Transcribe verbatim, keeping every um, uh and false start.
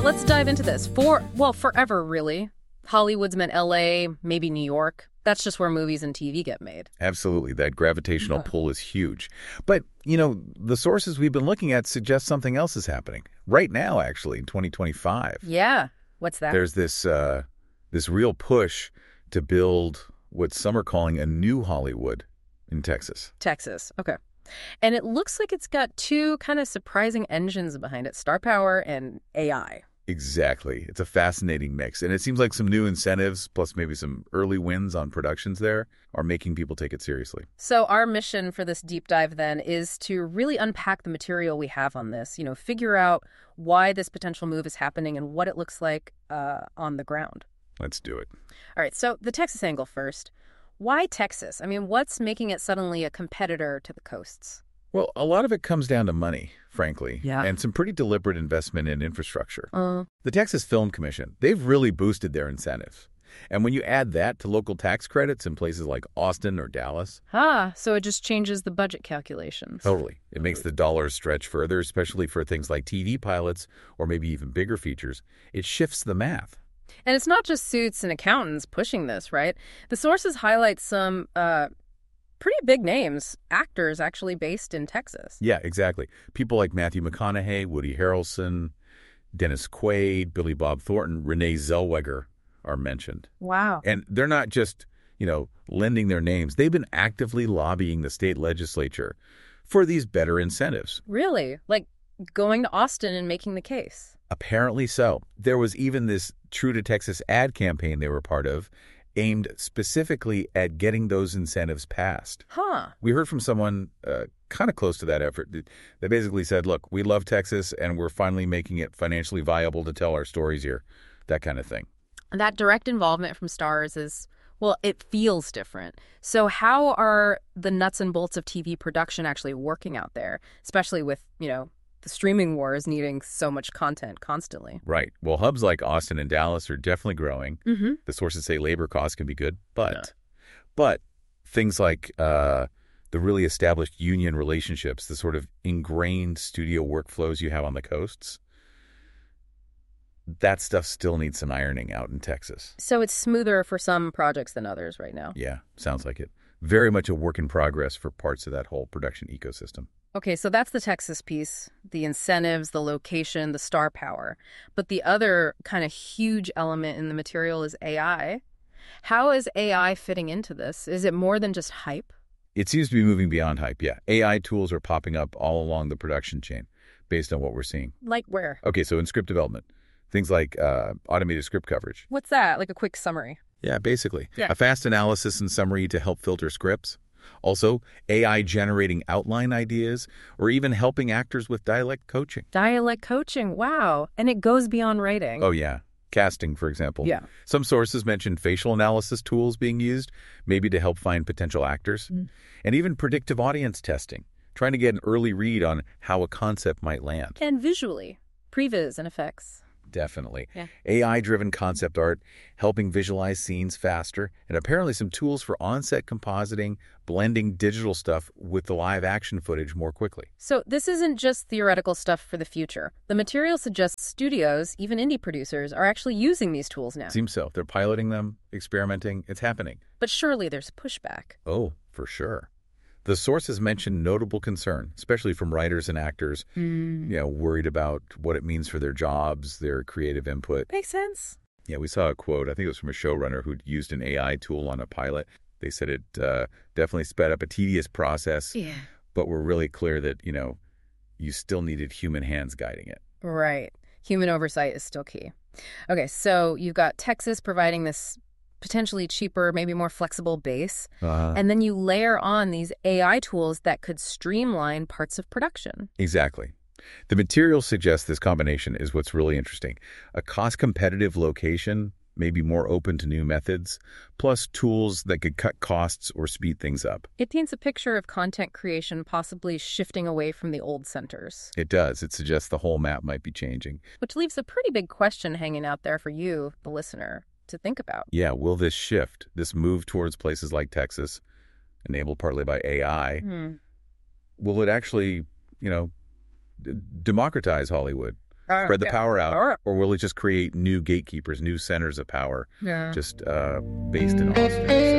Let's dive into this. For, well, forever, really. Hollywood's meant L A, maybe New York. That's just where movies and T V get made. Absolutely. That gravitational pull is huge. But, you know, the sources we've been looking at suggest something else is happening. Right now, actually, in twenty twenty-five. Yeah. What's that? There's this, uh, this real push to build what some are calling a new Hollywood in Texas. Texas. Okay. And it looks like it's got two kind of surprising engines behind it, star power and A I. Exactly. It's a fascinating mix. And it seems like some new incentives, plus maybe some early wins on productions there, are making people take it seriously. So our mission for this deep dive then is to really unpack the material we have on this, you know, figure out why this potential move is happening and what it looks like uh, on the ground. Let's do it. All right. So the Texas angle first. Why Texas? I mean, what's making it suddenly a competitor to the coasts? Well, a lot of it comes down to money, frankly, Yeah. and some pretty deliberate investment in infrastructure. Uh, The Texas Film Commission, they've really boosted their incentives. And when you add that to local tax credits in places like Austin or Dallas, ah, so it just changes the budget calculations. totally, it makes the dollars stretch further, especially for things like T V pilots or maybe even bigger features. It shifts the math. And it's not just suits and accountants pushing this, right? The sources highlight some uh, pretty big names, actors actually based in Texas. Yeah, exactly. People like Matthew McConaughey, Woody Harrelson, Dennis Quaid, Billy Bob Thornton, Renee Zellweger are mentioned. Wow. And they're not just, you know, lending their names. They've been actively lobbying the state legislature for these better incentives. Really? Like going to Austin and making the case? Apparently so. There was even this True to Texas ad campaign they were part of, aimed specifically at getting those incentives passed. Huh. We heard from someone uh, kind of close to that effort that basically said, look, we love Texas and we're finally making it financially viable to tell our stories here, that kind of thing. That direct involvement from stars is, well, it feels different. So how are the nuts and bolts of T V production actually working out there, especially with, you know, the streaming wars needing so much content constantly? Right. Well, hubs like Austin and Dallas are definitely growing. Mm-hmm. The sources say labor costs can be good, but Yeah. but things like uh, the really established union relationships, the sort of ingrained studio workflows you have on the coasts, that stuff still needs some ironing out in Texas. So it's smoother for some projects than others right now. Yeah, sounds like it. Very much a work in progress for parts of that whole production ecosystem. Okay, so that's the Texas piece, the incentives, the location, the star power. But the other kind of huge element in the material is A I. How is A I fitting into this? Is it more than just hype? It seems to be moving beyond hype, yeah. A I tools are popping up all along the production chain based on what we're seeing. Like where? Okay, so in script development, things like uh, automated script coverage. What's that? Like a quick summary? Yeah, basically. Yeah. A fast analysis and summary to help filter scripts. Also, A I generating outline ideas or even helping actors with dialect coaching. Dialect coaching, wow. And it goes beyond writing. Oh, yeah. Casting, for example. Yeah. Some sources mention facial analysis tools being used, maybe to help find potential actors. Mm. And even predictive audience testing, trying to get an early read on how a concept might land. And visually, previs and effects. Definitely. Yeah. A I-driven concept art, helping visualize scenes faster, and apparently some tools for on-set compositing, blending digital stuff with the live action footage more quickly. So this isn't just theoretical stuff for the future. The material suggests studios, even indie producers, are actually using these tools now. Seems so. They're piloting them, experimenting. It's happening. But surely there's pushback. Oh, for sure. The sources mentioned notable concern, especially from writers and actors, Mm. you know, worried about what it means for their jobs, their creative input. Makes sense. Yeah, we saw a quote, I think it was from a showrunner who'd used an A I tool on a pilot. They said it uh, definitely sped up a tedious process, Yeah. but were really clear that, you know, you still needed human hands guiding it. Right. Human oversight is still key. Okay, so you've got Texas providing this potentially cheaper, maybe more flexible base. Uh, And then you layer on these A I tools that could streamline parts of production. exactly. The material suggests this combination is what's really interesting. A cost-competitive location, maybe more open to new methods, plus tools that could cut costs or speed things up. It paints a picture of content creation possibly shifting away from the old centers, It does. It suggests the whole map might be changing. which leaves a pretty big question hanging out there for you, the listener, to think about. Yeah, will this shift, this move towards places like Texas, enabled partly by A I, Hmm. will it actually, you know, d- democratize Hollywood? Uh, spread the yeah. power out, Or- or will it just create new gatekeepers, new centers of power, Yeah. just uh, based in Austin?